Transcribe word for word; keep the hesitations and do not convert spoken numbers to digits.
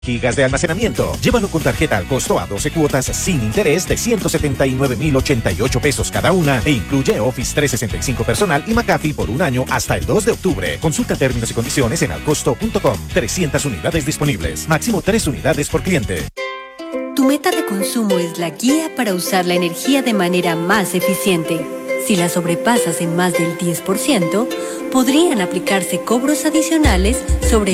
gigas de almacenamiento. Llévalo con tarjeta al costo a doce cuotas sin interés de ciento setenta y nueve mil ochenta y ocho pesos cada una e incluye Office trescientos sesenta y cinco personal y McAfee por un año hasta el dos de octubre. Consulta términos y condiciones en alcosto punto com. trescientas unidades disponibles. Máximo tres unidades por cliente. Tu meta de consumo es la guía para usar la energía de manera más eficiente. Si la sobrepasas en más del diez por ciento, podrían aplicarse cobros adicionales sobre